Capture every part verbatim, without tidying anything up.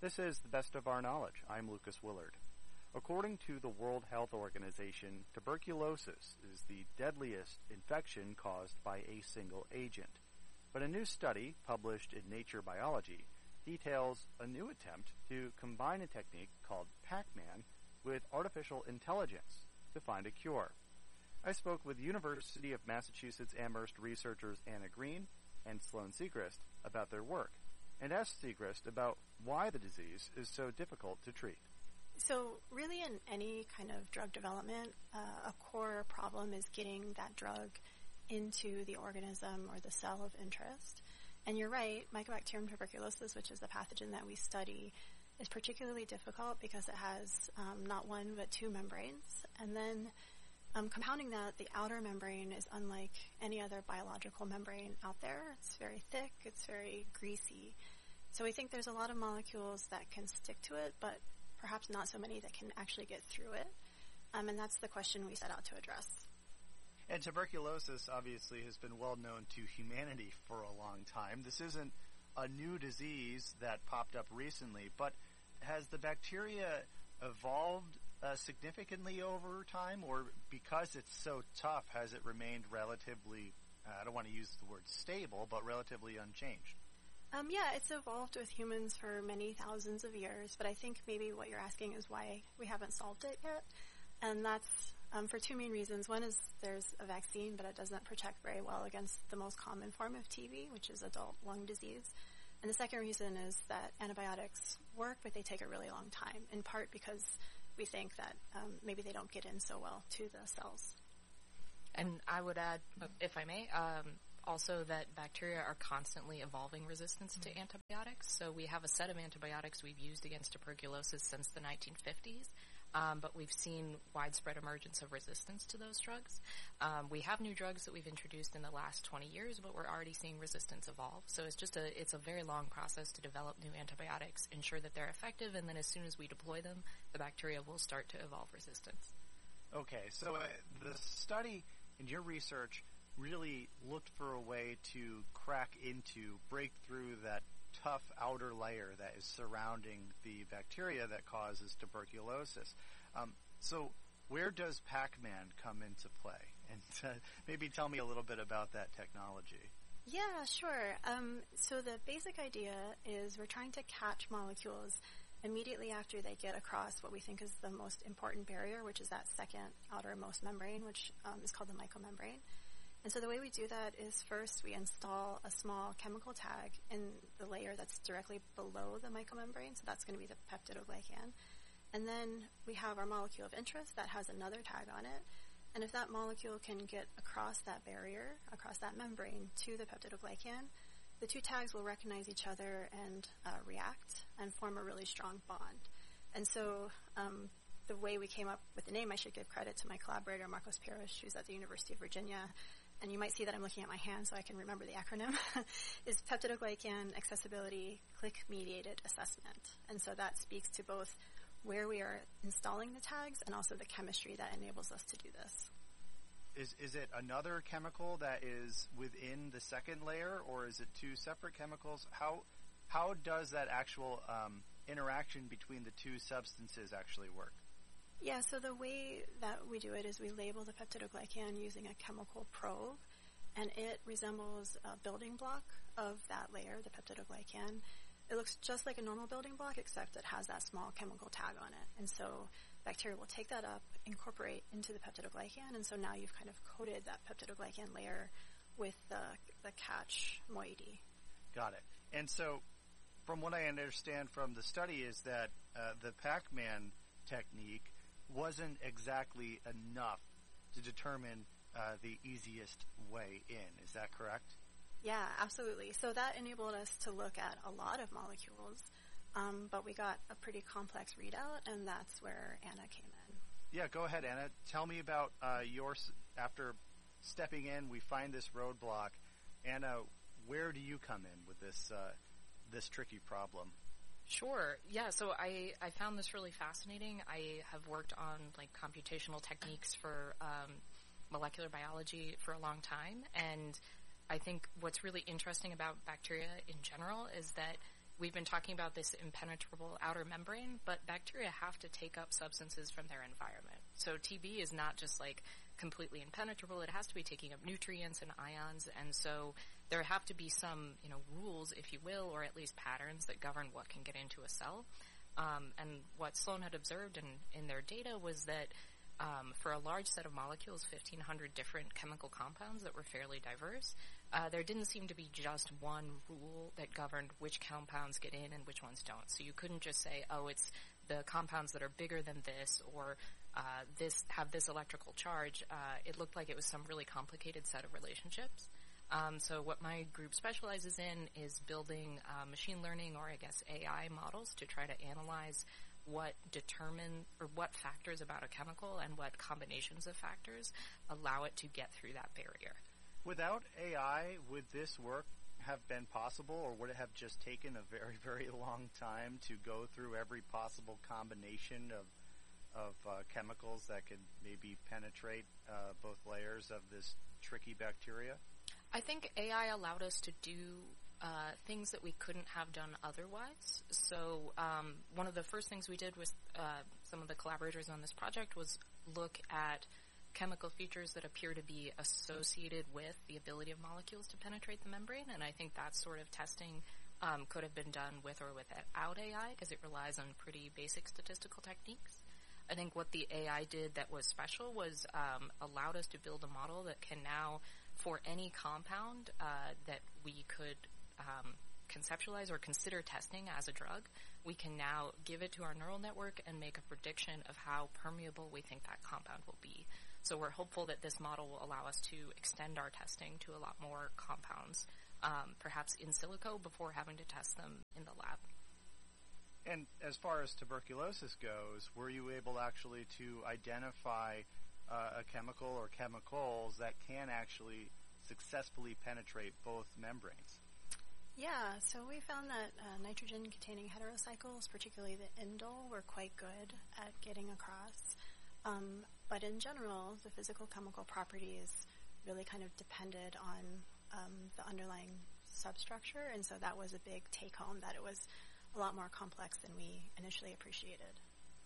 This is The Best of Our Knowledge. I'm Lucas Willard. According to the World Health Organization, tuberculosis is the deadliest infection caused by a single agent. But a new study published in Nature Biology details a new attempt to combine a technique called Pac-Man with artificial intelligence to find a cure. I spoke with University of Massachusetts Amherst researchers Anna Green and Sloane Siegrist about their work, and asked Siegrist about why the disease is so difficult to treat. So really in any kind of drug development, uh, a core problem is getting that drug into the organism or the cell of interest. And you're right, Mycobacterium tuberculosis, which is the pathogen that we study, is particularly difficult because it has um, not one but two membranes. And then um, compounding that, the outer membrane is unlike any other biological membrane out there. It's very thick, it's very greasy. So we think there's a lot of molecules that can stick to it, but perhaps not so many that can actually get through it. Um, and that's the question we set out to address. And tuberculosis obviously has been well known to humanity for a long time. This isn't a new disease that popped up recently, but has the bacteria evolved uh, significantly over time, or because it's so tough, has it remained relatively, uh, I don't want to use the word stable, but relatively unchanged? Um, yeah, it's evolved with humans for many thousands of years, but I think maybe what you're asking is why we haven't solved it yet. And that's um, for two main reasons. One is there's a vaccine, but it doesn't protect very well against the most common form of T B, which is adult lung disease. And the second reason is that antibiotics work, but they take a really long time, in part because we think that um, maybe they don't get in so well to the cells. And I would add, if I may, um, also that bacteria are constantly evolving resistance to antibiotics. So we have a set of antibiotics we've used against tuberculosis since the nineteen fifties, um, but we've seen widespread emergence of resistance to those drugs. Um, we have new drugs that we've introduced in the last twenty years, but we're already seeing resistance evolve. So it's just a, it's a very long process to develop new antibiotics, ensure that they're effective, and then as soon as we deploy them, the bacteria will start to evolve resistance. Okay, so uh, the study and your research really looked for a way to crack into, break through that tough outer layer that is surrounding the bacteria that causes tuberculosis. Um, so where does Pac-Man come into play? And uh, maybe tell me a little bit about that technology. Yeah, sure. Um, so the basic idea is we're trying to catch molecules immediately after they get across what we think is the most important barrier, which is that second outermost membrane, which um, is called the mycomembrane. And so the way we do that is first we install a small chemical tag in the layer that's directly below the mycomembrane, so that's going to be the peptidoglycan. And then we have our molecule of interest that has another tag on it. And if that molecule can get across that barrier, across that membrane to the peptidoglycan, the two tags will recognize each other and uh, react and form a really strong bond. And so um, the way we came up with the name, I should give credit to my collaborator, Marcos Pires, who's at the University of Virginia, and you might see that I'm looking at my hand so I can remember the acronym, is Peptidoglycan Accessibility Click-Mediated Assessment. And so that speaks to both where we are installing the tags and also the chemistry that enables us to do this. Is is it another chemical that is within the second layer, or is it two separate chemicals? How how does that actual um, interaction between the two substances actually work? Yeah, so the way that we do it is we label the peptidoglycan using a chemical probe, and it resembles a building block of that layer, the peptidoglycan. It looks just like a normal building block, except it has that small chemical tag on it. And so bacteria will take that up, incorporate into the peptidoglycan, and so now you've kind of coated that peptidoglycan layer with the, the catch moiety. Got it. And so from what I understand from the study is that uh, the Pac-Man technique wasn't exactly enough to determine uh, the easiest way in. Is that correct? Yeah, absolutely. So that enabled us to look at a lot of molecules, um, but we got a pretty complex readout, and that's where Anna came in. Yeah, go ahead, Anna. Tell me about uh, your, after stepping in, we find this roadblock. Anna, where do you come in with this uh, this tricky problem? Sure. Yeah, so I, I found this really fascinating. I have worked on like computational techniques for um, molecular biology for a long time, and I think what's really interesting about bacteria in general is that we've been talking about this impenetrable outer membrane, but bacteria have to take up substances from their environment. So T B is not just like completely impenetrable. It has to be taking up nutrients and ions, and so there have to be some, you know, rules, if you will, or at least patterns that govern what can get into a cell. Um, and what Sloan had observed in, in their data was that um, for a large set of molecules, fifteen hundred different chemical compounds that were fairly diverse, uh, there didn't seem to be just one rule that governed which compounds get in and which ones don't. So you couldn't just say, oh, it's the compounds that are bigger than this, or uh, this have this electrical charge. Uh, it looked like it was some really complicated set of relationships. Um, so what my group specializes in is building uh, machine learning, or I guess A I models, to try to analyze what determine or what factors about a chemical and what combinations of factors allow it to get through that barrier. Without A I, would this work have been possible, or would it have just taken a very, very long time to go through every possible combination of of uh, chemicals that could maybe penetrate uh, both layers of this tricky bacteria? I think A I allowed us to do uh, things that we couldn't have done otherwise. So um, one of the first things we did with uh, some of the collaborators on this project was look at chemical features that appear to be associated with the ability of molecules to penetrate the membrane, and I think that sort of testing um, could have been done with or without A I, because it relies on pretty basic statistical techniques. I think what the A I did that was special was um, allowed us to build a model that can now, for any compound uh, that we could um, conceptualize or consider testing as a drug, we can now give it to our neural network and make a prediction of how permeable we think that compound will be. So we're hopeful that this model will allow us to extend our testing to a lot more compounds, um, perhaps in silico, before having to test them in the lab. And as far as tuberculosis goes, were you able actually to identify uh, a chemical or chemicals that can actually successfully penetrate both membranes? Yeah, so we found that uh, nitrogen-containing heterocycles, particularly the indole, were quite good at getting across. Um, but in general, the physical chemical properties really kind of depended on um, the underlying substructure, and so that was a big take-home, that it was a lot more complex than we initially appreciated.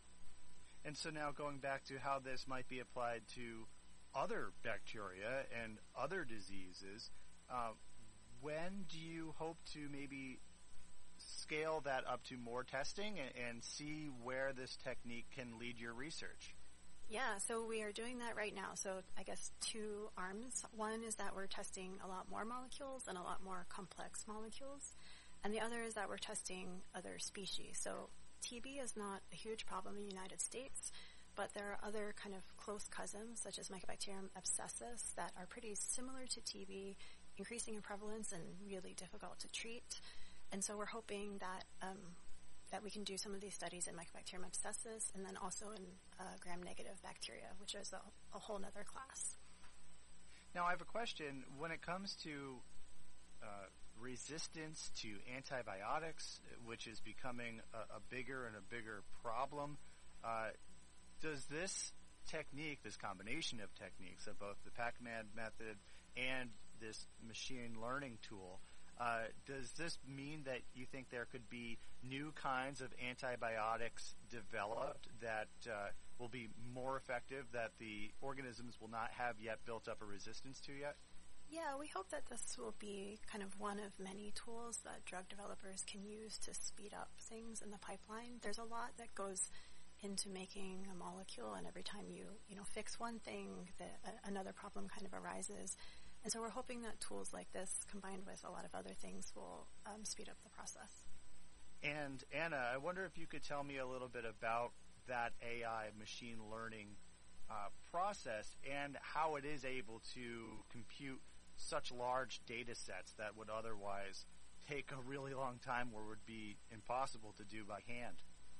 And so now going back to how this might be applied to other bacteria and other diseases, uh, when do you hope to maybe scale that up to more testing and, and see where this technique can lead your research? Yeah, so we are doing that right now. So I guess two arms. One is that we're testing a lot more molecules and a lot more complex molecules. And the other is that we're testing other species. So T B is not a huge problem in the United States, but there are other kind of close cousins, such as Mycobacterium abscessus, that are pretty similar to T B, increasing in prevalence and really difficult to treat. And so we're hoping that um, that we can do some of these studies in Mycobacterium abscessus, and then also in uh, gram-negative bacteria, which is a, a whole other class. Now I have a question. When it comes to uh, resistance to antibiotics, which is becoming a, a bigger and a bigger problem, uh, does this technique, this combination of techniques of both the PacMed method and this machine learning tool, uh, does this mean that you think there could be new kinds of antibiotics developed that uh, will be more effective, that the organisms will not have yet built up a resistance to yet? Yeah, we hope that this will be kind of one of many tools that drug developers can use to speed up things in the pipeline. There's a lot that goes into making a molecule, and every time you, you know, fix one thing, the, uh, another problem kind of arises. And so we're hoping that tools like this, combined with a lot of other things, will um, speed up the process. And Anna, I wonder if you could tell me a little bit about that A I machine learning uh, process and how it is able to compute such large data sets that would otherwise take a really long time or would be impossible to do by hand.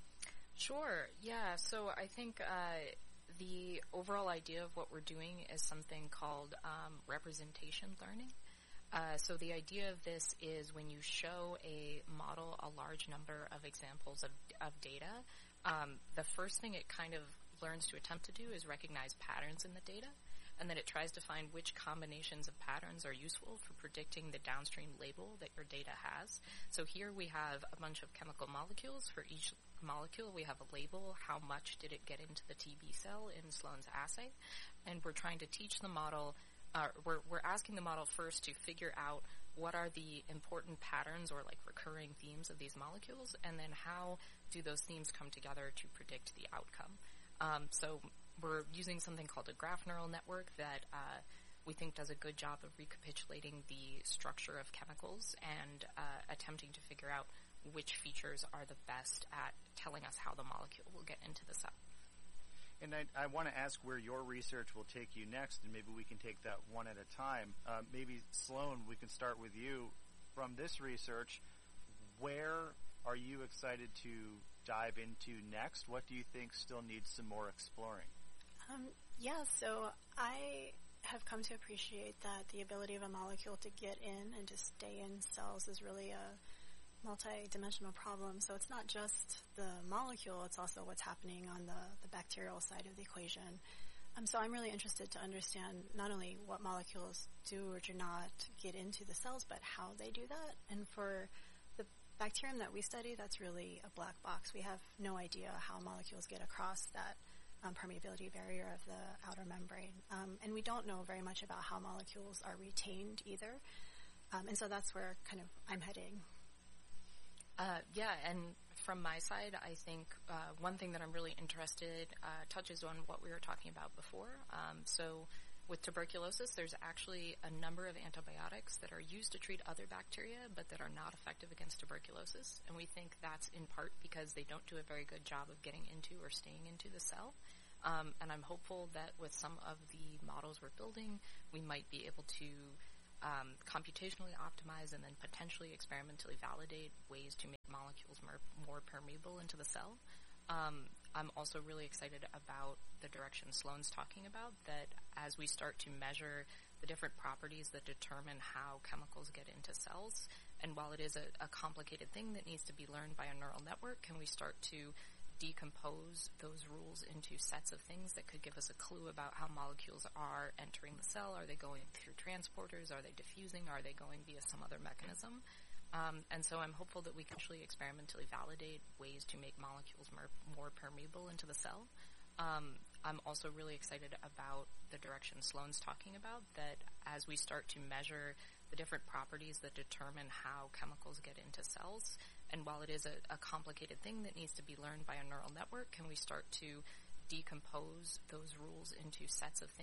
Sure, yeah. So I think uh, the overall idea of what we're doing is something called um, representation learning. Uh, so the idea of this is when you show a model a large number of examples of, of data, um, the first thing it kind of learns to attempt to do is recognize patterns in the data. and then it tries to find which combinations of patterns are useful for predicting the downstream label that your data has. So here we have a bunch of chemical molecules. For each molecule, we have a label. How much did it get into the T B cell in Sloan's assay? And we're trying to teach the model, uh, we're, we're asking the model first to figure out what are the important patterns or like recurring themes of these molecules, and then how do those themes come together to predict the outcome. Um, so we're using something called a graph neural network that uh, we think does a good job of recapitulating the structure of chemicals and uh, attempting to figure out which features are the best at telling us how the molecule will get into the cell. And I, I want to ask where your research will take you next, and maybe we can take that one at a time. Uh, maybe, Sloan, we can start with you. From this research, where are you excited to dive into next? What do you think still needs some more exploring? Um, yeah, so I have come to appreciate that the ability of a molecule to get in and to stay in cells is really a multi-dimensional problem. So it's not just the molecule, it's also what's happening on the, the bacterial side of the equation. Um, so I'm really interested to understand not only what molecules do or do not get into the cells, but how they do that. And for the bacterium that we study, that's really a black box. We have no idea how molecules get across that um, permeability barrier of the outer membrane. Um, and we don't know very much about how molecules are retained either. Um, and so that's where kind of I'm heading. Uh, yeah, and from my side, I think uh, one thing that I'm really interested uh, touches on what we were talking about before. Um, so with tuberculosis, there's actually a number of antibiotics that are used to treat other bacteria, but that are not effective against tuberculosis. And we think that's in part because they don't do a very good job of getting into or staying into the cell. Um, and I'm hopeful that with some of the models we're building, we might be able to Um, computationally optimize and then potentially experimentally validate ways to make molecules more, more permeable into the cell. Um, I'm also really excited about the direction Sloan's talking about, that as we start to measure the different properties that determine how chemicals get into cells, and while it is a, a complicated thing that needs to be learned by a neural network, can we start to decompose those rules into sets of things that could give us a clue about how molecules are entering the cell? Are they going through transporters? Are they diffusing? Are they going via some other mechanism? Um, and so I'm hopeful that we can actually experimentally validate ways to make molecules more, more permeable into the cell. Um, I'm also really excited about the direction Sloan's talking about, that as we start to measure the different properties that determine how chemicals get into cells, and while it is a, a complicated thing that needs to be learned by a neural network, can we start to decompose those rules into sets of things